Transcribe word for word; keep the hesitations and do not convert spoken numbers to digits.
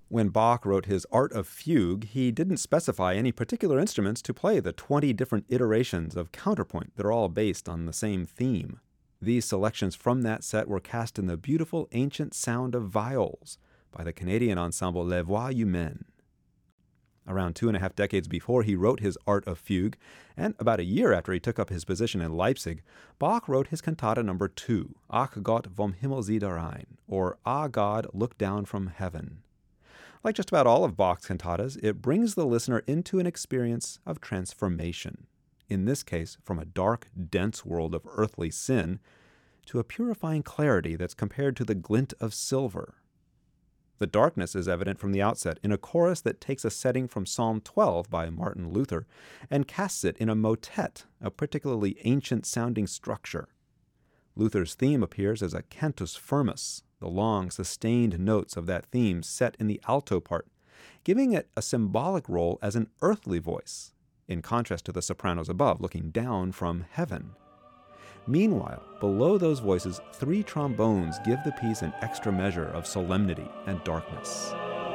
When Bach wrote his Art of Fugue, he didn't specify any particular instruments to play the twenty different iterations of counterpoint that are all based on the same theme. These selections from that set were cast in the beautiful ancient sound of viols by the Canadian ensemble Les Voix Humaines. Around two and a half decades before he wrote his Art of Fugue, and about a year after he took up his position in Leipzig, Bach wrote his cantata number two, Ach Gott vom Himmel sieh herein, or Ah God, Look Down from Heaven. Like just about all of Bach's cantatas, it brings the listener into an experience of transformation. In this case, from a dark, dense world of earthly sin to a purifying clarity that's compared to the glint of silver. The darkness is evident from the outset in a chorus that takes a setting from Psalm twelve by Martin Luther and casts it in a motet, a particularly ancient-sounding structure. Luther's theme appears as a cantus firmus, the long, sustained notes of that theme set in the alto part, giving it a symbolic role as an earthly voice, in contrast to the sopranos above, looking down from heaven. Meanwhile, below those voices, three trombones give the piece an extra measure of solemnity and darkness.